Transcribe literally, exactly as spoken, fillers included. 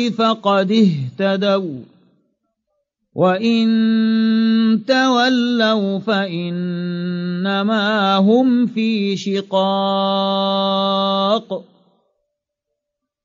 فقد اهتدوا وإن تولوا فإنما هم في شقاق